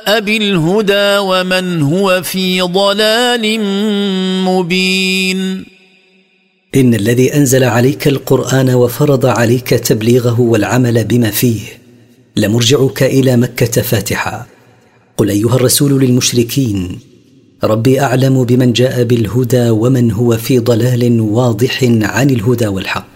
بالهدى ومن هو في ضلال مبين. إن الذي أنزل عليك القرآن وفرض عليك تبليغه والعمل بما فيه لمرجعك إلى مكة فاتحا. قل أيها الرسول للمشركين: ربي أعلم بمن جاء بالهدى ومن هو في ضلال واضح عن الهدى والحق.